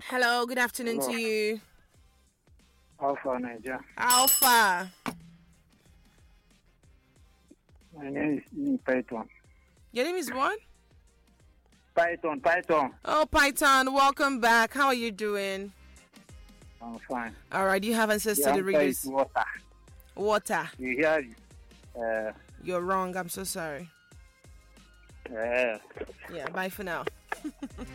Hello, good afternoon Hello. to you. Alpha Niger. Alpha. My name is Python. Your name is what? Python. Oh, Python, welcome back. How are you doing? I'm fine. All right, you have access The to the answer is readers. water. Water. You hear it? You're wrong. I'm so sorry. Uh, Yeah, bye for now.